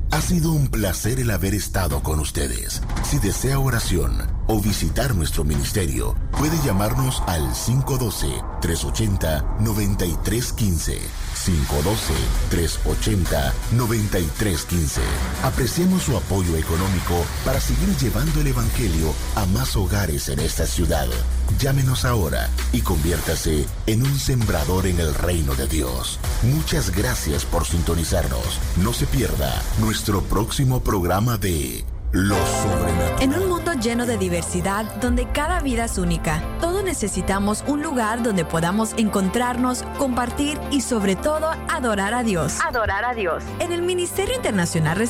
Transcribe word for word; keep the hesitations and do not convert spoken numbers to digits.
Ha sido un placer el haber estado con ustedes. Si desea oración o visitar nuestro ministerio, puede llamarnos al cinco uno dos, tres ocho cero, nueve tres uno cinco. cinco uno dos, tres ocho cero, nueve tres uno cinco. Apreciamos su apoyo económico para seguir llevando el Evangelio a más hogares en esta ciudad. Llámenos ahora y conviértase en un sembrador en el reino de Dios. Muchas gracias por sintonizarnos. No se pierda nuestro próximo programa de Lo Sobrenatural. En un mundo lleno de diversidad, donde cada vida es única, todos necesitamos un lugar donde podamos encontrarnos, compartir y sobre todo adorar a Dios. Adorar a Dios. En el Ministerio Internacional